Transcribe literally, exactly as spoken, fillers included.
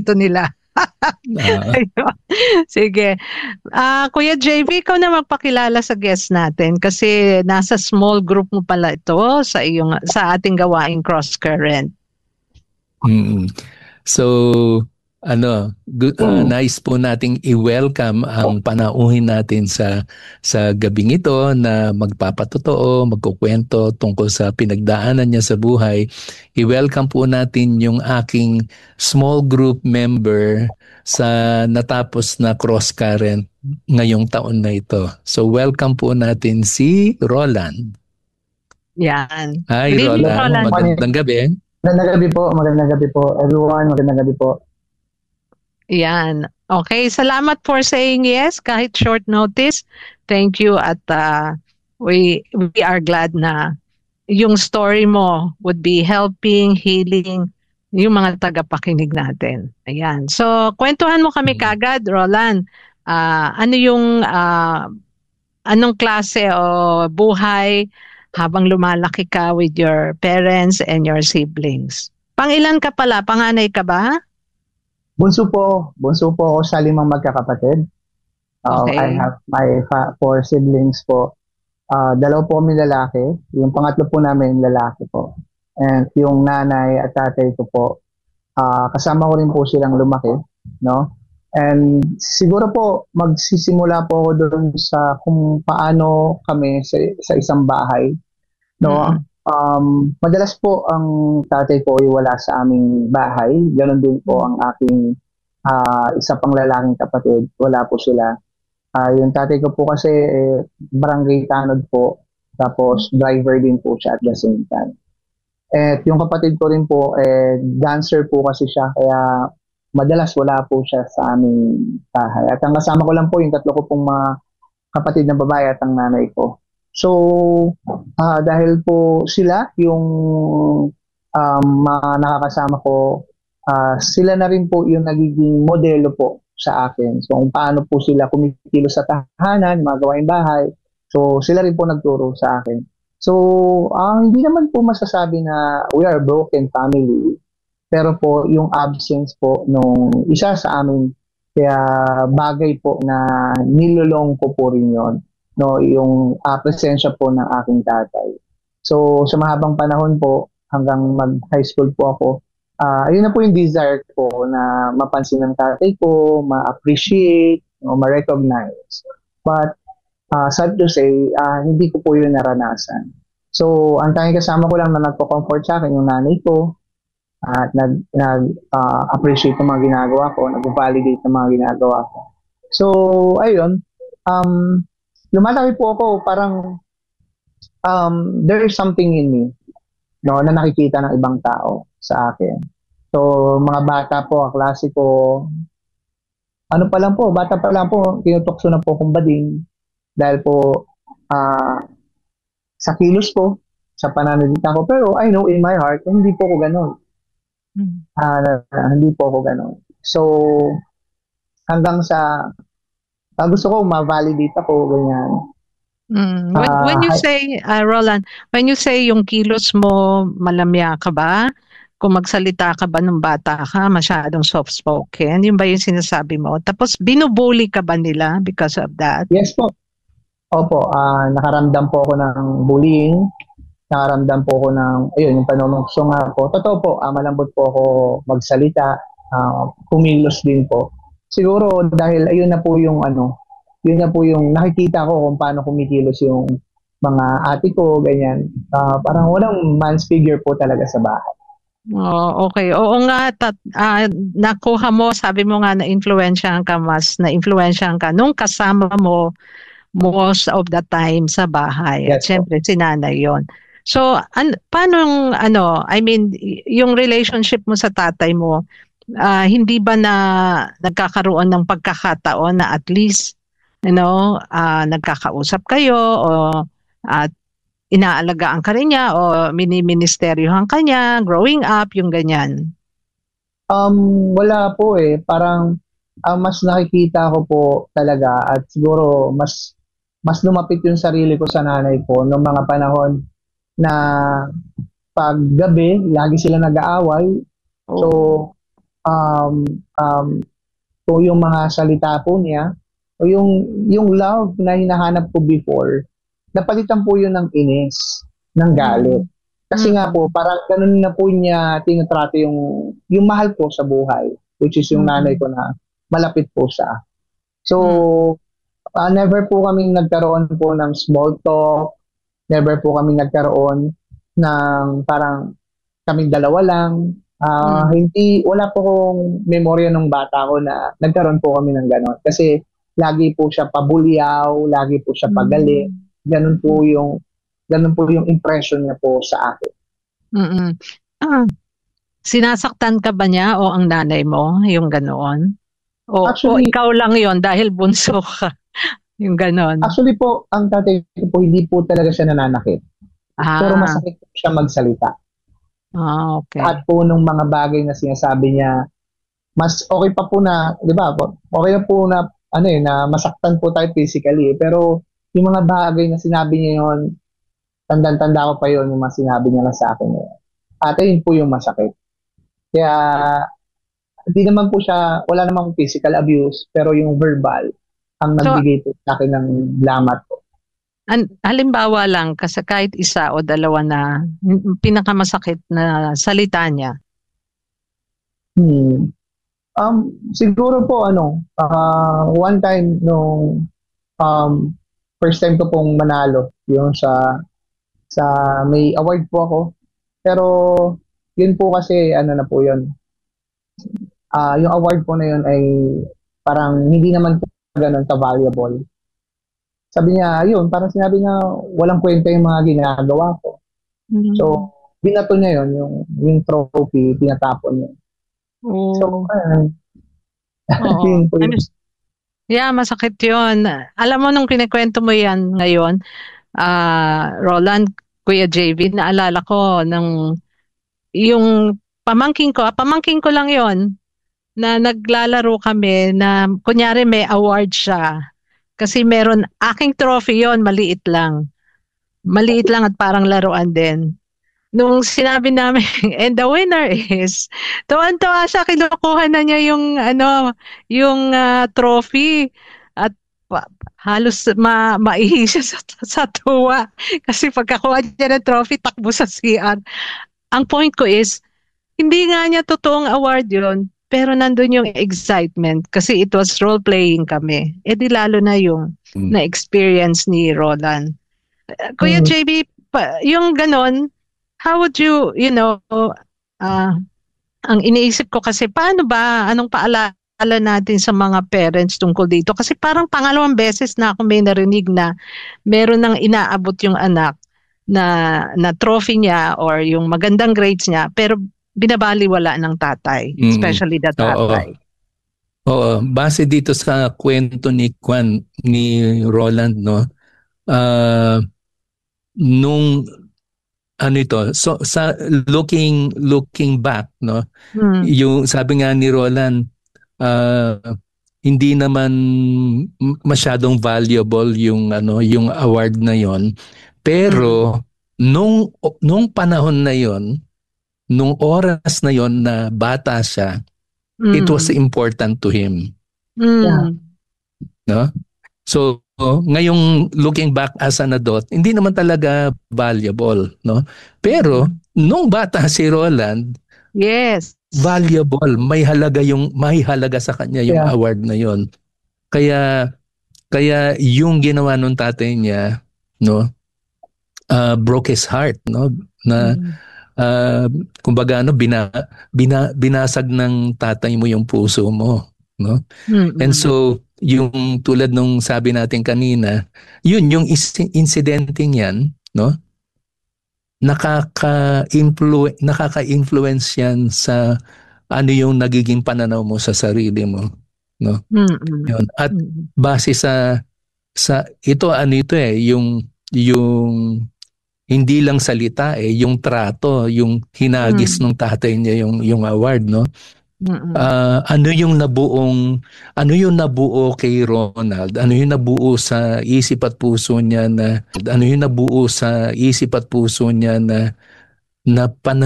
kwento nila. Ah, Ayun. Sige. Ah, Kuya J V, ikaw na magpakilala sa guest natin kasi nasa small group mo pala ito sa iyong sa ating gawaing Cross Current. mm. So, ano, good, ah, nice po nating i-welcome ang panauhin natin sa sa gabing ito na magpapatotoo, magkukwento tungkol sa pinagdaanan niya sa buhay. I-welcome po natin yung aking small group member sa natapos na cross current ngayong taon na ito. So, welcome po natin si Roland. Yan. Hi, Good evening, Roland. Roland. Magandang gabi. Magandang gabi po, magandang gabi po everyone, magandang gabi po. Yan. Okay, salamat for saying yes kahit short notice. Thank you at uh, we we are glad na yung story mo would be helping, healing yung mga tagapakinig natin. Ayan. So, kwentuhan mo kami kagad, Roland. Ah, ano yung ah, anong klase o buhay habang lumalaki ka with your parents and your siblings? Pangilan ka pala? Panganay ka ba? Bunso po, bunso po ako sa limang magkakapatid. Uh, Okay. I have my fa- four siblings po. Uh, dalawa po kami lalaki. Yung pangatlo po namin lalaki po. And yung nanay at tatay ko po, uh, kasama ko rin po silang lumaki. No? And siguro po, magsisimula po ako doon sa kung paano kami sa, sa isang bahay. No? Mm-mm. Um, madalas po ang tatay ko ay wala sa aming bahay. Ganon din po ang aking ah, isa pang lalaking kapatid. Wala po sila. Ah, yung tatay ko po kasi eh, barangay tanod po. Tapos driver din po siya at the same time. At yung kapatid ko rin po, eh, dancer po kasi siya. Kaya madalas wala po siya sa aming bahay. At ang kasama ko lang po yung tatlo ko pong mga kapatid na babae at ang nanay ko. So, ah, dahil po sila yung um, mga nakakasama ko, ah, sila na rin po yung nagiging modelo po sa akin. So, kung paano po sila kumikilos sa tahanan, mga gawaing bahay. So, sila rin po nagturo sa akin. So, ah, hindi naman po masasabi na we are a broken family. Pero po, yung absence po nung isa sa amin, kaya bagay po na nilulong ko po rin yun. No, yung uh, presensya po ng aking tatay. So, sa mahabang panahon po, hanggang mag-high school po ako, uh, yun na po yung desire ko na mapansin ng tatay ko, ma-appreciate, no, ma-recognize. But, uh, sad to say, uh, hindi ko po yun naranasan. So, ang tanging kasama ko lang na nagpo-comfort sa akin, yung nanay ko, at nag, nag-appreciate uh, ng mga ginagawa ko, nag-validate ng mga ginagawa ko. So, ayun, um, lumalaki po ako, parang um, there is something in me, no, na nakikita ng ibang tao sa akin. So, mga bata po, klase ko, ano pa lang po, bata pa lang po, tinutokso na po akong bading dahil po uh, sa kilos ko, sa pananalita ko. Pero I know in my heart, hindi po ako ganun. Uh, hindi po ako ganun. So, hanggang sa uh, gusto ko ma-validate ako, ganyan. Mm. When, uh, when you say, uh, Roland, when you say yung kilos mo, malamya ka ba? Kung magsalita ka ba nung bata ka, masyadong soft-spoken? Yun ba yung sinasabi mo? Tapos, binubuli ka ba nila because of that? Yes po. Opo, uh, nakaramdam po ako ng bullying. Nakaramdam po ako ng, ayun, yung panunokso nga po. Totoo po, uh, malambot po ako magsalita, uh, kumilos din po. Siguro dahil ayun na po yung ano, yun na po yung nakikita ko kung paano kumikilos yung mga ate ko, ganyan. Uh, parang walang man's figure po talaga sa bahay. Oh, okay. Oo nga, tat, uh, nakuha mo, sabi mo nga na-influensyahan ka mas, na-influensyahan ka nung kasama mo most of the time sa bahay. At Yes, syempre, si nanay yun. So, an, paano yung, ano, I mean, yung relationship mo sa tatay mo, uh, hindi ba na nagkakaroon ng pagkakataon na at least, you know, uh, nagkakausap kayo o at inaalagaan ka rin niya o miniministeryohan ka niya, growing up, yung ganyan? Um, wala po eh. Parang ang mas nakikita ko po talaga at siguro mas mas lumapit yung sarili ko sa nanay ko noong mga panahon na pag gabi, lagi sila nag-aaway. So, um, um, kung yung mga salita po niya, o yung, yung love na hinahanap ko before, napalitan po yun ng inis, ng galit. Kasi nga po, parang ganun na po niya tinatrato yung, yung mahal ko sa buhay, which is yung nanay ko na malapit po sa. So, uh, never po kaming nagkaroon po ng small talk, never po kaming nagkaroon ng parang kaming dalawa lang. Uh, mm. Hindi, wala po kong memorya ng bata ko na nagkaroon po kami ng gano'n. Kasi lagi po siya pabulyaw, lagi po siya pagalit. Ganun po yung, ganun po yung impression niya po sa akin. Mm-mm. Ah, sinasaktan ka ba niya o ang nanay mo, yung ganoon? O, actually, o ikaw lang yon dahil bunso ka, yung ganoon? Actually po, ang tatay ko po, hindi po talaga siya nananakit. Ah. Pero masakit po siya magsalita. Ah, okay. At po nung mga bagay na sinasabi niya, mas okay pa po na, di ba, okay na po na, ano eh, na masaktan po tayo physically, eh. Pero yung mga bagay na sinabi niya yun, tandang-tanda ko pa yun, yung mga sinabi niya lang sa akin. Eh. At yun po yung masakit. Kaya, hindi naman po siya, wala namang physical abuse, pero yung verbal, ang nagbigay so, po sa akin ng lamat po. An, halimbawa lang, kasi kahit isa o dalawa na pinakamasakit na salita niya. Hmm. Um, siguro po, ano, uh, one time nung um, first time ko pong manalo, yung sa, sa may award po ako. Pero, yun po kasi, ano na po yun, uh, yung award po na yun ay parang hindi naman po ganun ka-valuable. Sabi niya, ayun, parang sinabi niya, walang kwenta yung mga ginagawa ko. Mm-hmm. So, binato niya yun, yung, yung trophy, pinatapon niya. Oh. So, ayun. yun po yun. Yeah, masakit yun. Alam mo, nung kinikwento mo yan ngayon, uh, Roland, Kuya J V, naalala ko ng yung pamangking ko, pamangking ko lang yon na naglalaro kami na kunyari may award siya. Kasi meron, aking trophy yon, maliit lang. Maliit lang at parang laruan din. Nung sinabi namin, and the winner is, tuwan-tuwa siya, kinukuha na niya yung, ano, yung uh, trophy. At pa, halos ma, maihi siya sa, sa tuwa. Kasi pagkakuha niya ng trophy, takbo sa C R. Ang point ko is, hindi nga niya totoong award yon, pero nandun yung excitement kasi it was role-playing kami. E di lalo na yung mm. na-experience ni Roland. Uh, Kuya mm. J B, pa, yung ganon, how would you, you know, uh, ang iniisip ko kasi, paano ba, anong paalala natin sa mga parents tungkol dito? Kasi parang pangalawang beses na ako may narinig na meron nang inaabot yung anak na, na trophy niya or yung magandang grades niya, pero binabaliwala ng tatay, mm. especially the tatay. Oo. Oo, base dito sa kwento ni Kwan, ni Roland, no? Uh, nung ano ito, so sa looking looking back, no? Mm. Yung sabi nga ni Roland, uh, hindi naman masyadong valuable yung ano, yung award na yon. Pero mm. nung nung panahon na yon, nung oras na yon na bata siya, mm. it was important to him. Mm. No? So, ngayong looking back as an adult, hindi naman talaga valuable, no? Pero nung bata si Roland, yes, valuable, may halaga yung may halaga sa kanya yung yeah. award na yon. Kaya kaya yung ginawa nung tatay niya, no? Uh, broke his heart, no? Na mm. Uh, kumbaga ano, bina, bina, binasag ng tatay mo yung puso mo, no? Mm-hmm. And so yung tulad nung sabi natin kanina, yun yung is- incidenteng yan, no? Nakaka-influ- nakaka-influence yan sa ano yung nagiging pananaw mo sa sarili mo, no? Mm-hmm. Yun. At base sa sa ito ano ito eh, yung yung hindi lang salita eh, yung trato, yung hinagis mm. ng tatay niya yung yung award, no? Uh, ano yung nabuong ano yung nabuo kay Ronald? Ano yung nabuo sa isip at puso niya na ano yung nabuo sa isip at puso niya na na pan